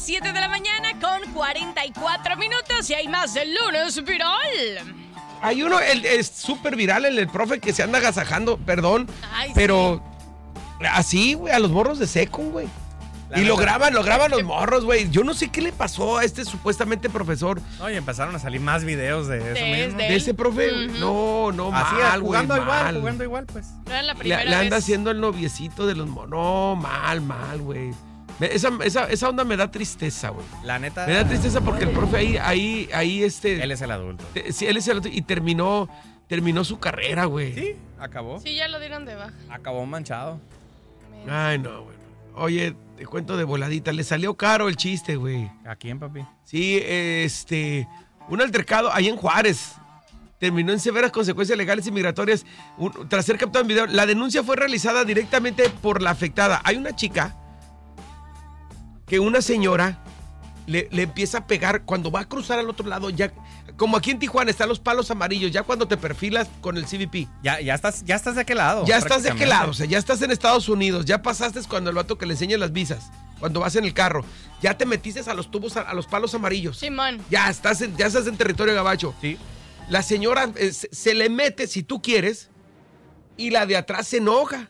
7 de la mañana con 44 minutos y hay más del lunes viral. Hay uno, es súper viral, el profe que se anda agasajando, perdón, Ay, pero así, güey, a los morros de Secon, güey. Y lo graban los morros, güey. Yo no sé qué le pasó a este supuestamente profesor. Oye, empezaron a salir más videos de eso mismo. ¿De ese profe? No, Así, mal, jugando güey, igual, mal. jugando igual, pues. No era la primera Le anda vez. haciendo el noviecito de los morros. No, mal, güey. Esa onda me da tristeza, güey. La neta. Me da tristeza porque el profe ahí Él es el adulto. Sí, él es el otro y terminó su carrera, güey. Sí, acabó. Sí, ya lo dieron de baja. Acabó manchado. Ay, no, güey. Oye, te cuento de voladita. Le salió caro el chiste, güey. ¿A quién, papi? Sí, un altercado ahí en Juárez. Terminó en severas consecuencias legales y migratorias tras ser captado en video. La denuncia fue realizada directamente por la afectada. Hay una chica que una señora le empieza a pegar cuando va a cruzar al otro lado. Ya, como aquí en Tijuana están los palos amarillos, ya cuando te perfilas con el CBP. Ya estás de aquel lado. Ya estás de aquel lado, o sea, ya estás en Estados Unidos. Ya pasaste cuando el vato que le enseña las visas. Cuando vas en el carro. Ya te metiste a los tubos, a los palos amarillos. Simón. Ya estás en territorio gabacho. Sí. La señora se le mete, si tú quieres, y la de atrás se enoja.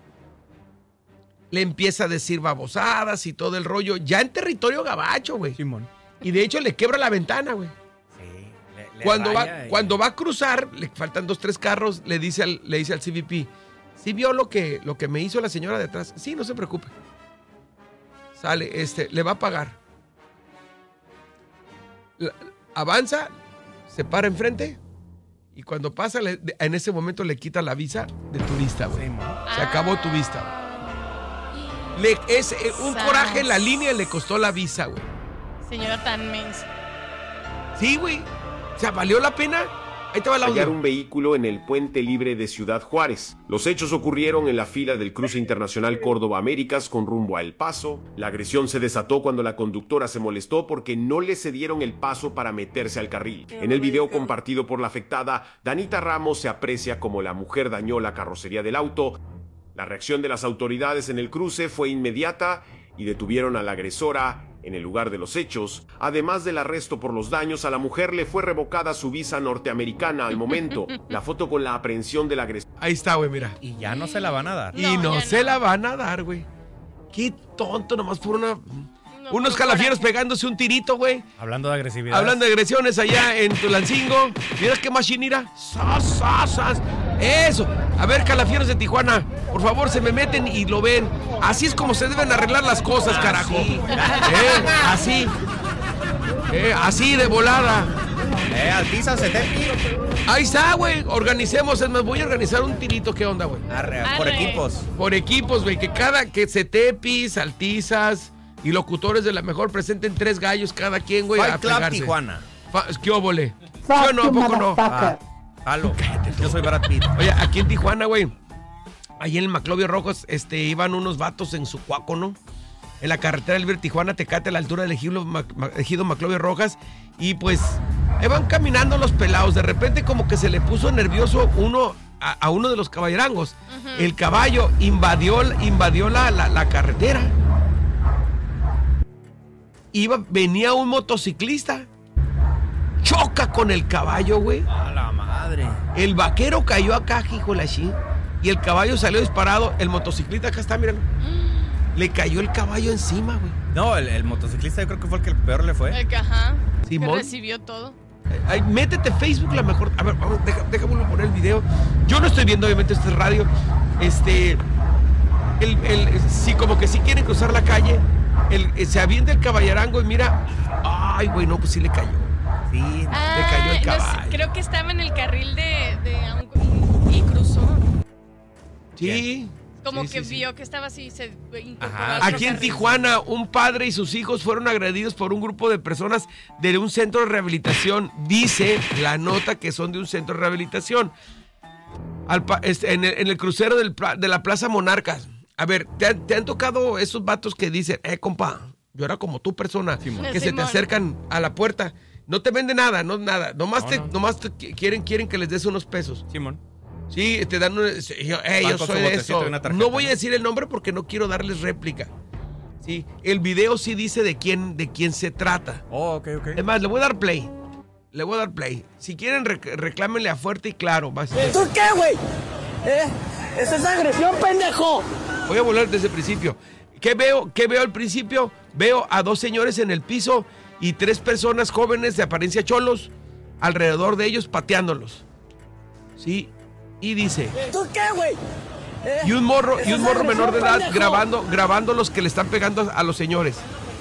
Le empieza a decir babosadas y todo el rollo. Ya en territorio gabacho, güey. Simón. Y de hecho le quebra la ventana, güey. Sí. Cuando va a cruzar, le faltan 2-3 carros, le dice al CBP, ¿sí vio lo que me hizo la señora de atrás? Sí, no se preocupe. Sale, le va a pagar. Avanza, se para enfrente y cuando pasa, en ese momento le quita la visa de turista, güey. Simón. Se acabó tu vista. Un coraje en la línea le costó la visa, güey. Señora tan mensa. Sí, güey. O sea, ¿valió la pena? Ahí te va el audio. Hallar un vehículo en el Puente Libre de Ciudad Juárez. Los hechos ocurrieron en la fila del cruce internacional Córdoba-Américas con rumbo a El Paso. La agresión se desató cuando la conductora se molestó porque no le cedieron el paso para meterse al carril. En el video compartido por la afectada, Danita Ramos se aprecia como la mujer dañó la carrocería del auto. La reacción de las autoridades en el cruce fue inmediata y detuvieron a la agresora en el lugar de los hechos. Además del arresto por los daños, a la mujer le fue revocada su visa norteamericana al momento. La foto con la aprehensión del agresor. Ahí está, güey, mira. Y ya no se la van a dar. Y no ya se no. la van a dar, güey. Qué tonto, nomás por unos por calafieros coraje. pegándose un tirito, güey. Hablando de agresividad. Hablando de agresiones allá en Tulancingo. Mira qué machinira. ¡Sas, sas, sas! Eso. A ver, calafieros de Tijuana, por favor, se me meten y lo ven. Así es como se deben arreglar las cosas, carajo. Así. Así de volada. Altiza, Ahí está, güey. Organicemos. Es más, voy a organizar un tirito. ¿Qué onda, güey? Por Arre. equipos. Por equipos, güey. Que Cetepis, Altizas y locutores de la mejor presenten 3 gallos cada quien, güey. Fight a Club pegarse. Tijuana. ¿Qué óvole? Yo no, ¿a poco no? Halo. Yo soy Brad Pitt. Oye, aquí en Tijuana, güey. Ahí en el Maclovio Rojos, iban unos vatos en su cuaco, ¿no? En la carretera del Tijuana, Tecate, a la altura del ejido Maclovio Rojas. Y pues, van caminando los pelados. De repente como que se le puso nervioso a uno de los caballerangos. Uh-huh. El caballo invadió la carretera. Venía un motociclista. Choca con el caballo, güey. A la madre. El vaquero cayó acá, hijo de la chi. Y el caballo salió disparado. El motociclista acá está, míralo. Le cayó el caballo encima, güey. No, el motociclista yo creo que fue el que peor le fue. Ajá. Simón. Que recibió todo. Ay, métete Facebook la mejor. A ver, vamos, déjame poner el video. Yo no estoy viendo, obviamente, esto es radio. Sí, como que sí quieren cruzar la calle. Se avienta el caballerango y mira. Ay, güey, no, pues sí le cayó. Sí, le cayó el caballo. No sé, creo que estaba en el carril y cruzó. Sí. Como sí, que sí, vio que estaba así, se incorporó Ajá. a otro Aquí en carril. Tijuana, un padre y sus hijos fueron agredidos por un grupo de personas de un centro de rehabilitación. Dice la nota que son de un centro de rehabilitación. En el crucero de la Plaza Monarcas. A ver, ¿te han tocado esos vatos que dicen, compa, yo era como tu persona, Simón. que se te acercan a la puerta? No te venden nada, nada. Nomás quieren que les des unos pesos. Simón. Sí, te dan yo soy de eso. No voy a decir el nombre porque no quiero darles réplica. Sí, el video sí dice de quién se trata. Oh, ok. Es más, le voy a dar play. Si quieren, reclámenle a fuerte y claro. ¿Tú qué, güey? Esa es agresión, pendejo. Voy a volver desde el principio. ¿Qué veo al principio? Veo a 2 señores en el piso y 3 personas jóvenes de apariencia cholos alrededor de ellos pateándolos. Sí, y dice... ¿Tú qué, güey? Y un morro menor de edad pendejo. grabando los que le están pegando a los señores.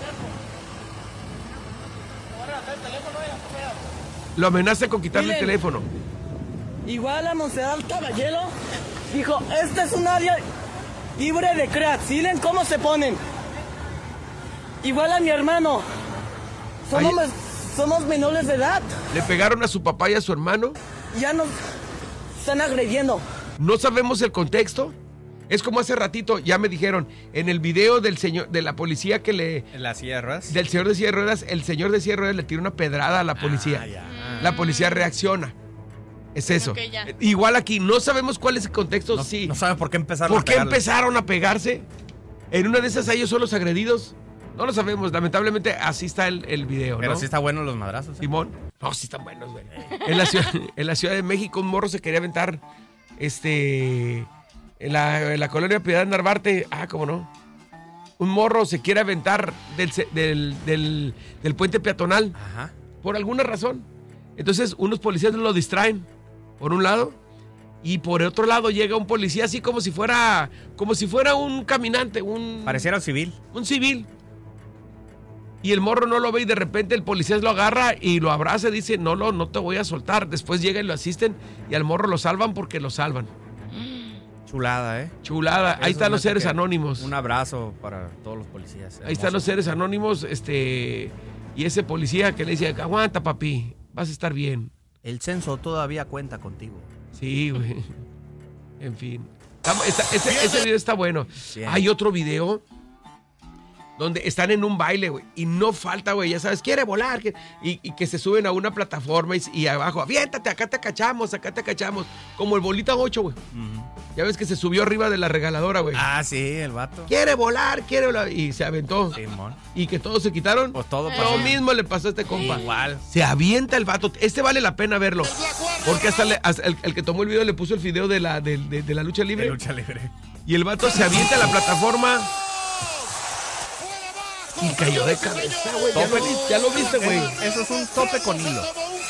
Lo amenaza con quitarle el Miren. teléfono. Igual a Monserrat Caballero dijo, esta es un área libre de crack. ¿Miren cómo se ponen? Igual a mi hermano. Somos menores de edad. Le pegaron a su papá y a su hermano. Ya nos están agrediendo. No sabemos el contexto. Es como hace ratito, ya me dijeron, en el video del señor, de la policía que le... ¿En la silla de ruedas? Del señor de silla de ruedas, el señor de silla de ruedas le tira una pedrada a la policía. Ya. La policía reacciona. Es eso. Ok, ya. Igual aquí, no sabemos cuál es el contexto. No, sí. no saben por qué empezaron ¿Por a qué pegarle. empezaron a pegarse? En una de esas ellos son los agredidos. No lo sabemos. Lamentablemente así está el video, Pero ¿no? sí está bueno los madrazos. Simón. No, sí están buenos, güey. En la Ciudad de México un morro se quería aventar en la colonia Piedad Narvarte. ¿Cómo no? Un morro se quiere aventar del puente peatonal Ajá. por alguna razón. Entonces unos policías lo distraen por un lado y por otro lado llega un policía así como si fuera un caminante, Pareciera civil. un civil. Y el morro no lo ve y de repente el policía lo agarra y lo abraza y dice, no te voy a soltar. Después llega y lo asisten y al morro lo salvan porque lo salvan. Chulada, ¿eh? Chulada. Ahí Eso están los neta seres que- anónimos. Un abrazo para todos los policías. Ahí están los seres anónimos, y ese policía que le dice, aguanta papi, vas a estar bien. El censo todavía cuenta contigo. Sí, güey. En fin. Ese video está bueno. Bien. Hay otro video donde están en un baile, güey. Y no falta, güey, ya sabes, quiere volar. Y que se suben a una plataforma y abajo, aviéntate, acá te cachamos. Como el Bolita 8, güey. Ya ves que se subió arriba de la regaladora, güey. Ah, sí, el vato. Quiere volar. Y se aventó. Simón. Y que todos se quitaron. Pues todo Lo pasó. mismo le pasó a este compa. Igual. Se avienta el vato. Vale la pena verlo. Porque hasta el que tomó el video le puso el video de la lucha libre. De lucha libre. Y el vato se avienta a la plataforma. Y cayó de cabeza, güey. Ya lo viste, güey. Eso es un tope con hilo.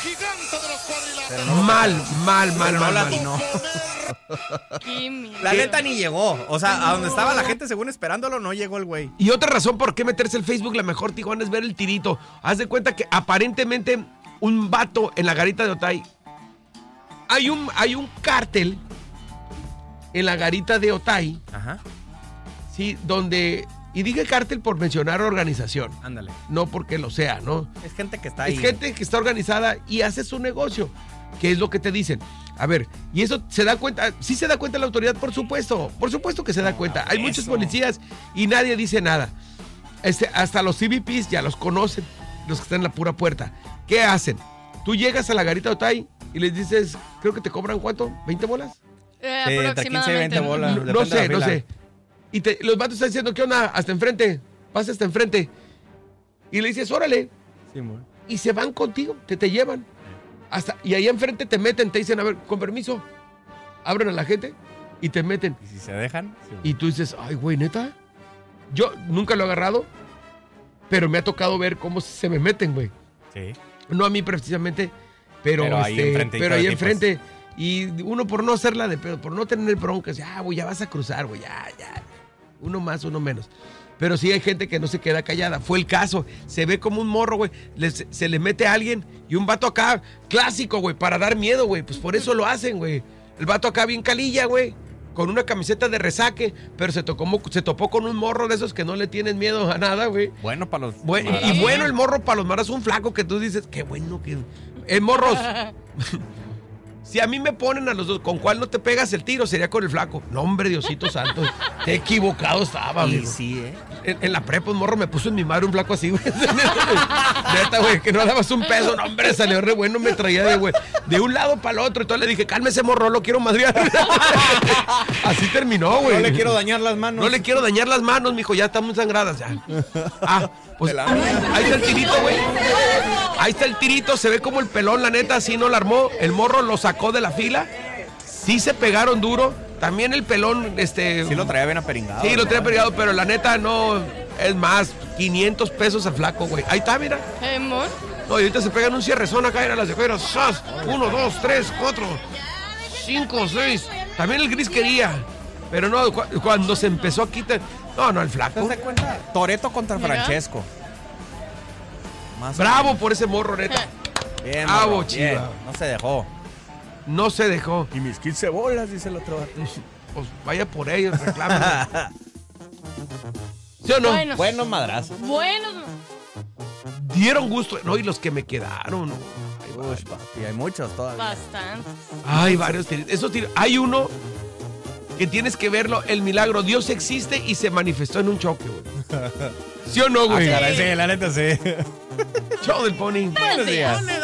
Mal. No latinó. Qué miedo. La neta ni llegó. O sea, a donde estaba la gente según esperándolo, no llegó el güey. Y otra razón por qué meterse el Facebook La Mejor Tijuana es ver el tirito. Haz de cuenta que aparentemente un vato en la garita de Otay. Hay un cártel en la garita de Otay, Ajá. sí, donde... Y dije cártel por mencionar organización. Ándale. No porque lo sea, ¿no? Es gente que está ahí. Es gente que está organizada y hace su negocio. ¿Qué es lo que te dicen? A ver, y eso se da cuenta, sí se da cuenta la autoridad, por supuesto que se da cuenta. Hay muchos eso. policías y nadie dice nada. Hasta los CBPs ya los conocen, los que están en la pura puerta. ¿Qué hacen? Tú llegas a la garita de Otay y les dices, creo que te cobran ¿cuánto? ¿20 bolas? Sí, entre 15 y 20 bolas. No Depende de la sé. fila. Y los vatos están diciendo, ¿qué onda? Hasta enfrente, pasa hasta enfrente. Y le dices, órale. Simón. Y se van contigo, te llevan. Y ahí enfrente te meten, te dicen, a ver, con permiso. Abren a la gente y te meten. ¿Y si se dejan? Simón. Y tú dices, ay, güey, ¿neta? Yo nunca lo he agarrado, pero me ha tocado ver cómo se me meten, güey. Sí. No a mí precisamente, pero ahí enfrente. pero ahí enfrente. Y uno por no hacerla de pedo, por no tener broncas, güey, ya vas a cruzar, güey, ya. Uno más, uno menos. Pero sí hay gente que no se queda callada. Fue el caso. Se ve como un morro, güey. Se le mete a alguien y un vato acá, clásico, güey, para dar miedo, güey. Pues por eso lo hacen, güey. El vato acá bien calilla, güey. Con una camiseta de resaque, pero se topó con un morro de esos que no le tienen miedo a nada, güey. Bueno para los... Y bueno el morro para los maras, un flaco que tú dices, qué bueno que... Morros. Si a mí me ponen a los dos, ¿con cuál no te pegas el tiro? Sería con el flaco. No, hombre, Diosito santo. Qué equivocado estaba, Y amigo. sí, En la prepa, un morro me puso en mi madre un flaco así, güey. Neta, güey, que no dabas un peso. No, hombre, salió re bueno, me traía de un lado para el otro. Y entonces le dije, cálmese, morro, lo quiero madrear. Así terminó, güey. No le quiero dañar las manos. No le quiero dañar las manos, mijo, ya están muy sangradas ya. Pues ahí está el tirito, güey. Ahí está el tirito, se ve como el pelón, la neta, así no la armó. El morro lo sacó de la fila. Sí se pegaron duro. También el pelón, Sí lo traía bien aperingado. Sí, lo traía pegado, pero la neta no. Es más, 500 pesos al flaco, güey. Ahí está, mira. Amor. No, y ahorita se pegan un cierrezón acá, era las de fuera. ¡Sas! 1, 2, 3, 4, 5, 6. También el gris quería. Pero no, cuando se empezó a quitar. No, el flaco. ¿Te das cuenta? Toretto contra Mira. Francesco. Más Bravo por ese morro, neta. bien, Bravo, morro, bien. chiva. No se dejó. No se dejó. Y mis 15 bolas, dice el otro vato. Pues vaya por ellos, reclamen. ¿Sí o no? Buenos madrazos. Buenos. Dieron gusto. No, y los que me quedaron. Uy, papi, hay muchos todavía. Bastante. Hay varios tiros. Esos tiros. Hay uno que tienes que verlo, el milagro. Dios existe y se manifestó en un choque, güey. ¿Sí o no, güey? Sí, la neta sí. Show del Pony. Buenos días.